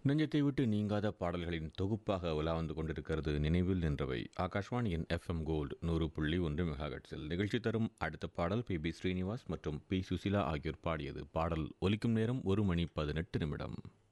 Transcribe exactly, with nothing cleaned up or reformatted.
நெஞ்சத்தை விட்டு நீங்காத பாடல்களின் தொகுப்பாக உலா வந்து கொண்டிருக்கிறது நினைவில் நின்றவை. ஆகாஷ்வாணியின் எஃப்எம் கோல்டு நூறு புள்ளி ஒன்று மெகாஹெட்ஸில் நிகழ்ச்சி தரும் அடுத்த பாடல் பி பி ஸ்ரீனிவாஸ் மற்றும் பி சுசிலா ஆகியோர் பாடியது. பாடல் ஒலிக்கும் நேரம் ஒரு மணி பதினெட்டு நிமிடம்.